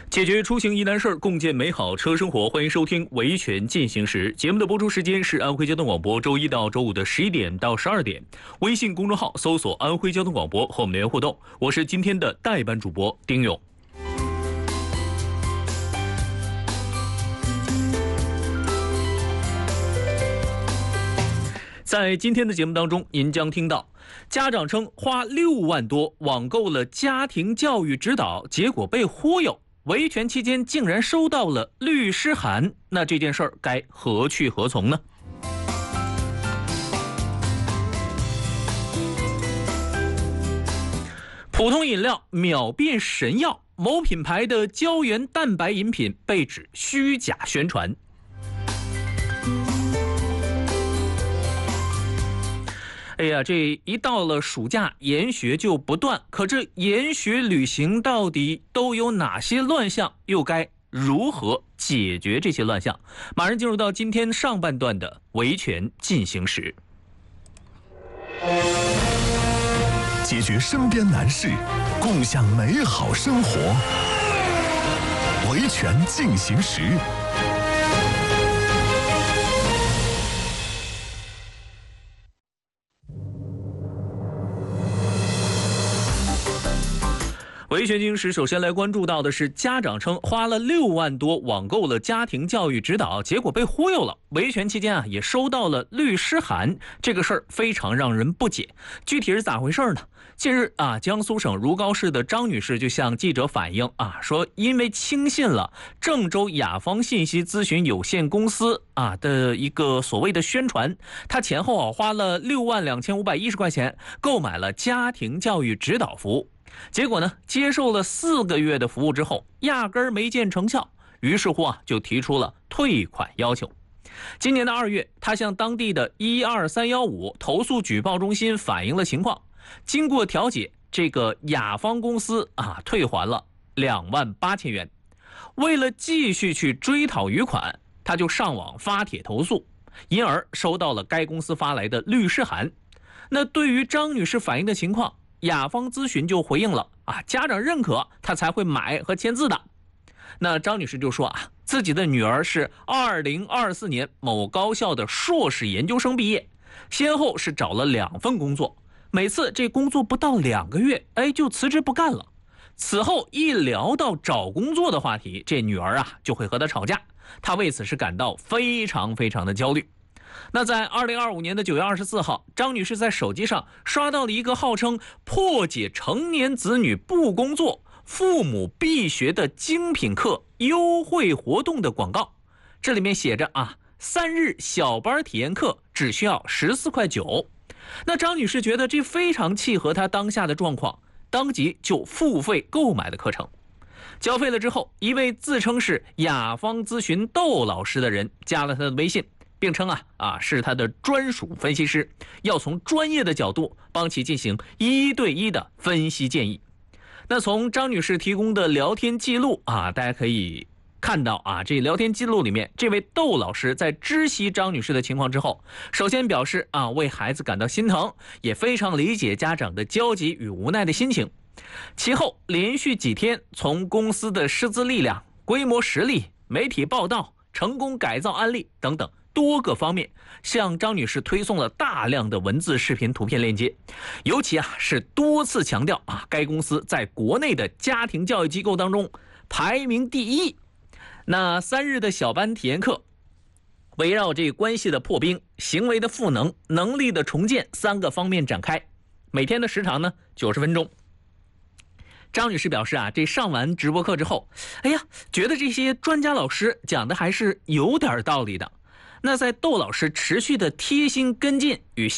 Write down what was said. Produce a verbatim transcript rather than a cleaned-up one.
解决出行疑难事，共建美好车生活。欢迎收听《维权进行时》节目的播出时间是安徽交通广播周一到周五的十一点到十二点。微信公众号搜索“安徽交通广播”和我们留言互动。我是今天的代班主播丁勇。在今天的节目当中，您将听到家长称花六万多网购了家庭教育指导，结果被忽悠。维权期间竟然收到了律师函，那这件事儿该何去何从呢？普通饮料秒变神药，某品牌的胶原蛋白饮品被指虚假宣传。哎呀，这一到了暑假，研学就不断。可这研学旅行到底都有哪些乱象？又该如何解决这些乱象？马上进入到今天上半段的维权进行时。 解决身边难事，共享美好生活。维权进行时。 维权进行时，首先来关注到的是家长称花了六万多网购了家庭教育指导，结果被忽悠了。维权期间啊，也收到了律师函，这个事儿非常让人不解。具体是咋回事呢？近日啊，江苏省如皋市的张女士就向记者反映啊，说因为轻信了郑州雅芳信息咨询有限公司啊的一个所谓的宣传，她前后啊花了六万两千五百一十块钱购买了家庭教育指导服务。结果呢，接受了四个月的服务之后，压根儿没见成效，于是乎啊，就提出了退款要求。今年的二月，他向当地的一二三一五投诉举报中心反映了情况，经过调解，这个雅芳公司啊退还了两万八千元。为了继续去追讨余款，他就上网发帖投诉，因而收到了该公司发来的律师函。那对于张女士反映的情况，雅芳咨询就回应了啊，家长认可他才会买和签字的。那张女士就说啊，自己的女儿是二零二四年某高校的硕士研究生毕业，先后是找了两份工作，每次这工作不到两个月，哎，就辞职不干了。此后一聊到找工作的话题，这女儿啊就会和他吵架，她为此是感到非常非常的焦虑。那在二零二五年的九月二十四号，张女士在手机上刷到了一个号称破解成年子女不工作父母必学的精品课优惠活动的广告，这里面写着啊，三日小班体验课只需要十四块九。那张女士觉得这非常契合她当下的状况，当即就付费购买了课程。交费了之后，一位自称是雅芳咨询窦老师的人加了她的微信，并称啊啊是他的专属分析师，要从专业的角度帮其进行一对一的分析建议。那从张女士提供的聊天记录啊，大家可以看到啊，这聊天记录里面，这位窦老师在知悉张女士的情况之后，首先表示啊为孩子感到心疼，也非常理解家长的焦急与无奈的心情。其后连续几天，从公司的师资力量、规模实力、媒体报道、成功改造案例等等多个方面，向张女士推送了大量的文字、视频、图片链接，尤其啊是多次强调啊，该公司在国内的家庭教育机构当中排名第一。那三日的小班体验课，围绕这关系的破冰、行为的赋能、能力的重建三个方面展开，每天的时长呢九十分钟。张女士表示啊，这上完直播课之后，哎呀，觉得这些专家老师讲的还是有点道理的。那在窦老师持续的贴心跟进与